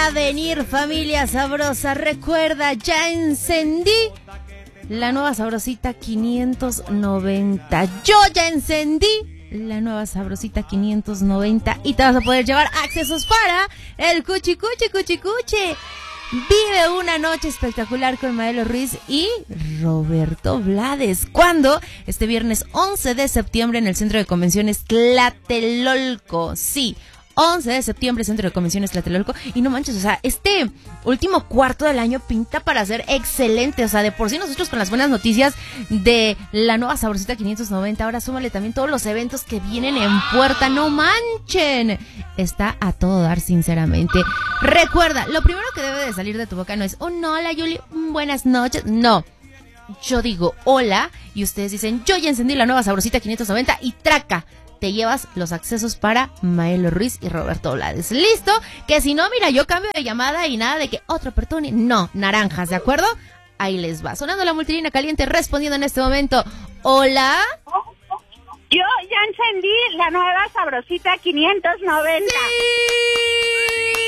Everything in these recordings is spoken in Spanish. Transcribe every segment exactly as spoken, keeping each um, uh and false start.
a venir, familia sabrosa. Recuerda, ya encendí la nueva sabrosita quinientos noventa. Yo ya encendí la nueva sabrosita quinientos noventa y te vas a poder llevar accesos para el Cuchi Cuchi Cuchi Cuchi. Vive una noche espectacular con Maelo Ruiz y Roberto Blades. ¿Cuándo? Este viernes once de septiembre en el Centro de Convenciones Tlatelolco. Sí, once de septiembre, Centro de Convenciones Tlatelolco. Y no manches, o sea, este último cuarto del año pinta para ser excelente. O sea, de por sí nosotros con las buenas noticias de la nueva sabrosita quinientos noventa, ahora súmale también todos los eventos que vienen en puerta. ¡No manchen! Está a todo dar, sinceramente. Recuerda, lo primero que debe de salir de tu boca no es un oh, hola, Yuli, buenas noches. No. Yo digo hola y ustedes dicen yo ya encendí la nueva sabrosita quinientos noventa y traca. Te llevas los accesos para Maelo Ruiz y Roberto Blades. ¿Listo? Que si no, mira, yo cambio de llamada y nada de que otro Pertoni. No, naranjas, ¿de acuerdo? Ahí les va. Sonando la multilínea caliente, respondiendo en este momento. Hola. Yo ya encendí la nueva sabrosita quinientos noventa. ¡Sí!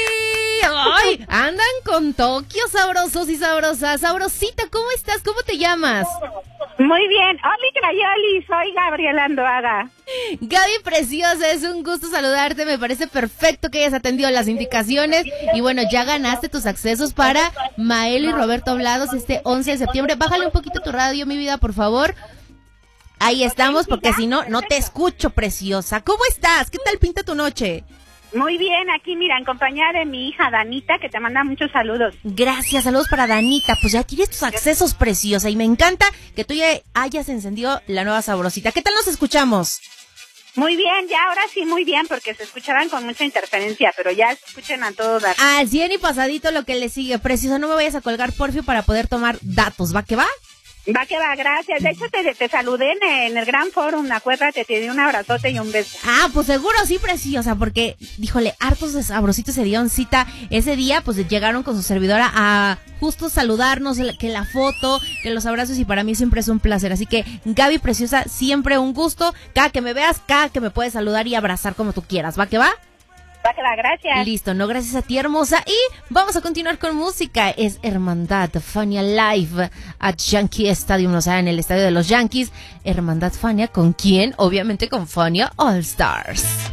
¡Ay! Andan con Tokio, sabrosos y sabrosas. Sabrosita, ¿cómo estás? ¿Cómo te llamas? Muy bien. Oli Crayoli, soy Gabriela Andoaga. Gaby preciosa, es un gusto saludarte. Me parece perfecto que hayas atendido las indicaciones. Y bueno, ya ganaste tus accesos para Maelo y Roberto Blades este once de septiembre. Bájale un poquito tu radio, mi vida, por favor. Ahí estamos, porque si no, no te escucho, preciosa. ¿Cómo estás? ¿Qué tal pinta tu noche? Muy bien, aquí mira, en compañía de mi hija Danita, que te manda muchos saludos. Gracias, saludos para Danita. Pues ya tienes tus accesos, preciosa. Y me encanta que tú ya hayas encendido la nueva sabrosita. ¿Qué tal nos escuchamos? Muy bien, ya ahora sí muy bien, porque se escuchaban con mucha interferencia, pero ya se escuchen a todo dar. Al cien y pasadito lo que le sigue. Preciosa, no me vayas a colgar, porfio, para poder tomar datos. ¿Va que va? Va que va, gracias. De hecho, te, te saludé en, en el Gran Forum, acuérdate, te di un abrazote y un beso. Ah, pues seguro sí, preciosa, porque, díjole, hartos de sabrositos se dieron cita ese día, pues llegaron con su servidora a justo saludarnos, que la foto, que los abrazos, y para mí siempre es un placer. Así que, Gaby, preciosa, siempre un gusto. Cada que me veas, cada que me puedes saludar y abrazar como tú quieras. ¿Va que va? Va que va, gracias. Listo, no, gracias a ti, hermosa. Y vamos a continuar con música. Es Hermandad Fania Live at Yankee Stadium, o sea, en el estadio de los Yankees. Hermandad Fania, ¿con quién? Obviamente con Fania All Stars.